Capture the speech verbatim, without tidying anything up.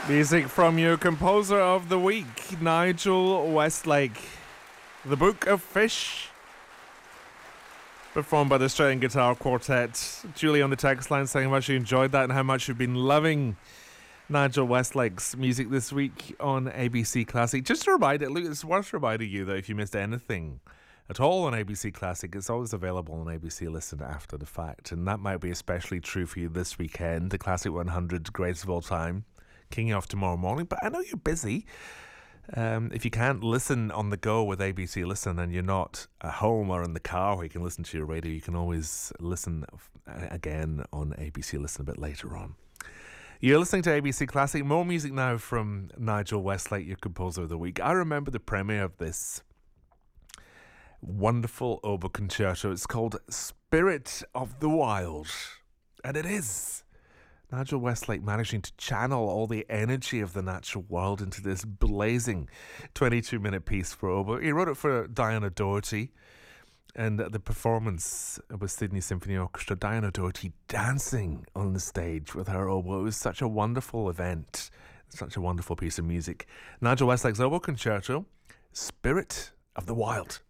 Music from your composer of the week, Nigel Westlake. The Book of Fish, performed by the Australian Guitar Quartet. Julie on the text line saying how much you enjoyed that and how much you've been loving Nigel Westlake's music this week on A B C Classic. Just a reminder, look, it's worth reminding you that if you missed anything at all on A B C Classic, it's always available on A B C Listen after the fact, and that might be especially true for you this weekend. The Classic one hundred Greatest of All Time kicking off tomorrow morning, but I know you're busy. Um, if you can't listen on the go with A B C Listen and you're not at home or in the car where you can listen to your radio, you can always listen again on A B C Listen a bit later on. You're listening to A B C Classic. More music now from Nigel Westlake, your composer of the week. I remember the premiere of this wonderful oboe concerto. It's called Spirit of the Wild, and it is Nigel Westlake managing to channel all the energy of the natural world into this blazing twenty-two minute piece for oboe. He wrote it for Diana Doherty, and the performance with Sydney Symphony Orchestra, Diana Doherty dancing on the stage with her oboe. It was such a wonderful event, such a wonderful piece of music. Nigel Westlake's oboe concerto, Spirit of the Wild.